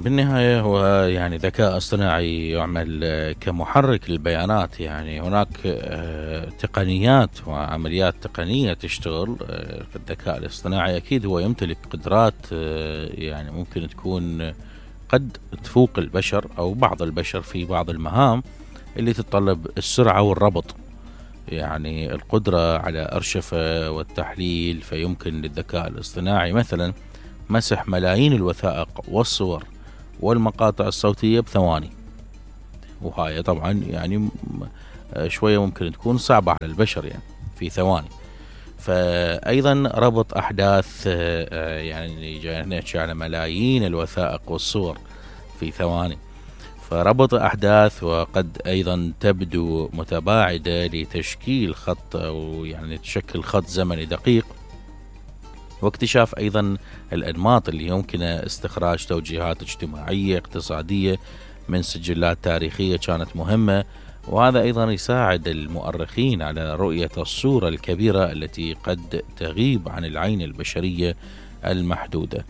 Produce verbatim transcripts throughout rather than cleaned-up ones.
بالنهاية هو يعني ذكاء اصطناعي يعمل آه، كمحرك للبيانات. يعني هناك آه، تقنيات وعمليات تقنية تشتغل آه، في الذكاء الاصطناعي. أكيد هو يمتلك قدرات آه، يعني ممكن تكون قد تفوق البشر أو بعض البشر في بعض المهام اللي تتطلب السرعة والربط. يعني القدرة على أرشفة والتحليل، فيمكن للذكاء الاصطناعي مثلا مسح ملايين الوثائق والصور والمقاطع الصوتية بثواني. وهاي طبعا يعني م- شوية ممكن تكون صعبة على البشر يعني في ثواني. فأيضا ربط أحداث آه، آه، يعني جاي نحكي على ملايين الوثائق والصور في ثواني. فربط أحداث وقد أيضا تبدو متباعدة لتشكيل خط أو يعني تشكل خط زمني دقيق. واكتشاف أيضا الأنماط اللي يمكن استخراج توجيهات اجتماعية اقتصادية من سجلات تاريخية كانت مهمة. وهذا أيضا يساعد المؤرخين على رؤية الصورة الكبيرة التي قد تغيب عن العين البشرية المحدودة.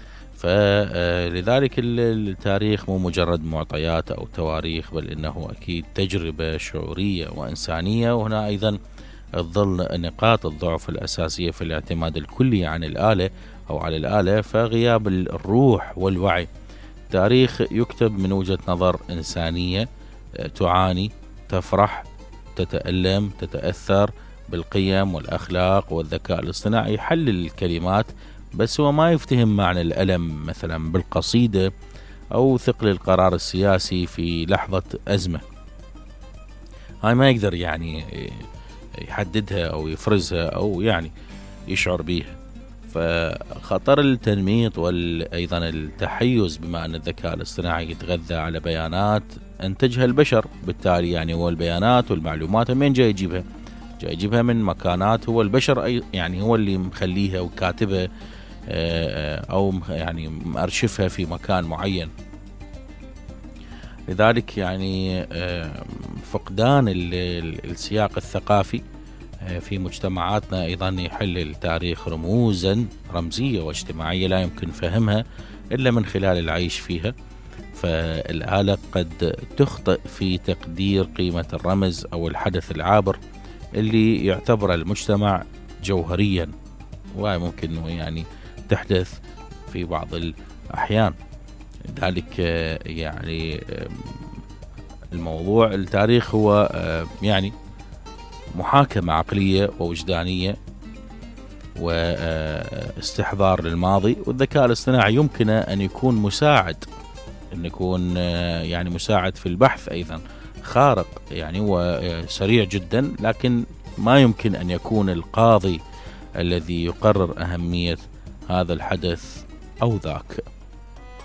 فلذلك التاريخ مو مجرد معطيات أو تواريخ، بل إنه أكيد تجربة شعورية وإنسانية. وهنا أيضا تظل نقاط الضعف الأساسية في الاعتماد الكلي عن الآلة أو على الآلة، فغياب الروح والوعي. تاريخ يكتب من وجهة نظر إنسانية تعاني، تفرح، تتألم، تتأثر بالقيم والأخلاق. والذكاء الاصطناعي يحلل الكلمات بس هو ما يفتهم معنى الألم مثلا بالقصيدة أو ثقل القرار السياسي في لحظة أزمة. هاي ما يقدر يعني يحددها أو يفرزها أو يعني يشعر بيها. فخطر التنميط وأيضا التحيز، بما أن الذكاء الاصطناعي يتغذى على بيانات أنتجها البشر، بالتالي يعني هو البيانات والمعلومات من جاي يجيبها؟ جاي يجيبها من مكانات هو البشر يعني هو اللي مخليها وكاتبها أو يعني مأرشفها في مكان معين. لذلك يعني فقدان السياق الثقافي في مجتمعاتنا أيضا يحل التاريخ رموزا رمزية واجتماعية لا يمكن فهمها إلا من خلال العيش فيها. فالآلة قد تخطئ في تقدير قيمة الرمز أو الحدث العابر اللي يعتبره المجتمع جوهريا، وهي ممكن يعني تحدث في بعض الأحيان. ذلك يعني الموضوع التاريخ هو يعني محاكمة عقلية ووجدانية واستحضار للماضي. والذكاء الاصطناعي يمكن أن يكون مساعد، أن يكون يعني مساعد في البحث أيضا، خارق يعني هو سريع جدا، لكن ما يمكن أن يكون القاضي الذي يقرر أهمية هذا الحدث أو ذاك.